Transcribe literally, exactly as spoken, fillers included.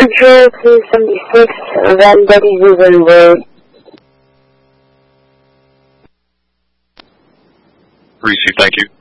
Control two seventy-six, Van Betty River Road. Received, thank you.